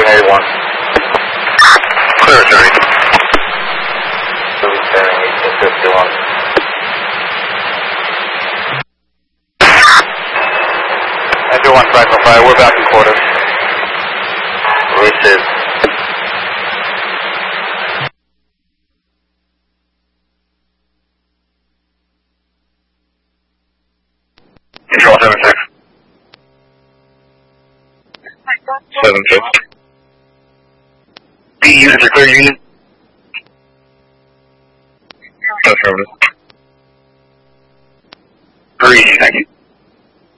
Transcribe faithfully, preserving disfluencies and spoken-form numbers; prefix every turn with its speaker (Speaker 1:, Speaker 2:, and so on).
Speaker 1: eighty-one.
Speaker 2: Clear, Johnny.
Speaker 1: thirty-seven, eighteen fifty-one. Andrew one, Franklin Fire, we're back in quarters.
Speaker 2: Received. Control seven six. seven six. B units are clear, Union.